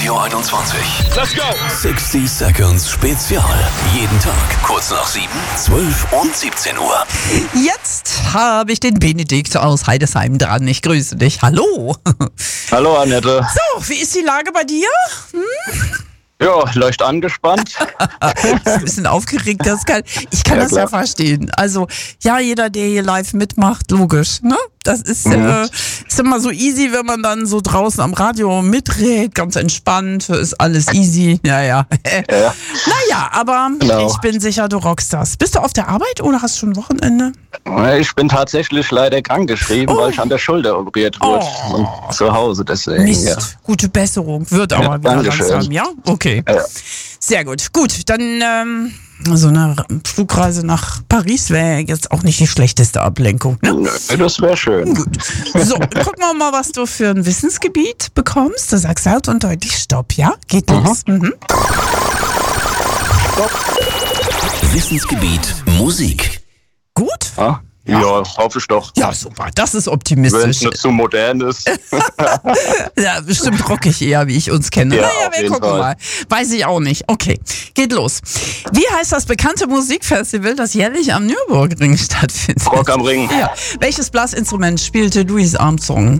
Radio 21. Let's go! 60 Seconds Spezial. Jeden Tag kurz nach 7, 12 und 17 Uhr. Jetzt habe ich den Benedikt aus Heidesheim dran. Ich grüße dich. Hallo. Hallo Annette. So, wie ist die Lage bei dir? Ja, leicht angespannt. Ein bisschen aufgeregt. Ich kann das ja verstehen. Also, ja, jeder, der hier live mitmacht, logisch, ne? Das ist immer so easy, wenn man dann so draußen am Radio mitredet, ganz entspannt, ist alles easy. Ja. Naja, aber Genau. Ich bin sicher, du rockst das. Bist du auf der Arbeit oder hast du schon Wochenende? Ich bin tatsächlich leider krankgeschrieben, weil ich an der Schulter operiert wurde. Und zu Hause deswegen. Mist, Ja. gute Besserung. Wird aber wieder Dankeschön. langsam, ja? Okay. Ja. Sehr gut. Gut, dann so eine Flugreise nach Paris wäre jetzt auch nicht die schlechteste Ablenkung. Ne? Nö, das wäre schön. Gut. So, gucken wir mal, was du für ein Wissensgebiet bekommst. Du sagst laut und deutlich Stopp, ja? Geht los. Wissensgebiet Musik. Gut? Ja, hoffe ich doch. Ja, super. Das ist Wenn optimistisch. es nicht zu modern ist. Ja, bestimmt rockig eher, wie ich uns kenne. Ja, Naja, auf wir jeden gucken Fall. mal. Weiß ich auch nicht. Okay, geht los. Wie heißt das bekannte Musikfestival, das jährlich am Nürburgring stattfindet? Rock am Ring. Ja. Welches Blasinstrument spielte Louis Armstrong?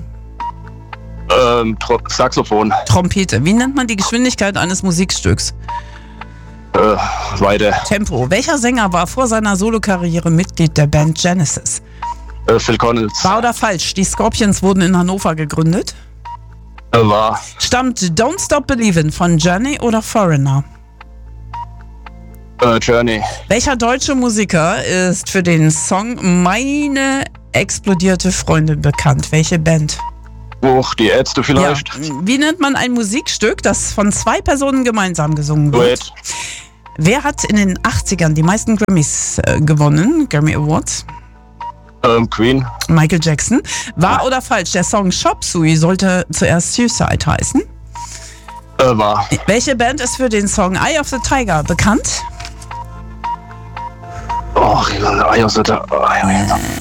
Saxophon. Trompete. Wie nennt man die Geschwindigkeit eines Musikstücks? Weiter. Tempo. Welcher Sänger war vor seiner Solokarriere Mitglied der Band Genesis? Phil Collins. Wahr oder falsch? Die Scorpions wurden in Hannover gegründet. War. Stammt Don't Stop Believin' von Journey oder Foreigner? Journey. Welcher deutsche Musiker ist für den Song Meine explodierte Freundin bekannt? Welche Band? Die Ärzte vielleicht. Ja. Wie nennt man ein Musikstück, das von zwei Personen gemeinsam gesungen wird? Duett. Wer hat in den 80ern die meisten Grammys gewonnen? Grammy Awards? Queen. Michael Jackson. Wahr oder falsch? Der Song Chop Suey sollte zuerst Suicide heißen. War. Welche Band ist für den Song Eye of the Tiger bekannt?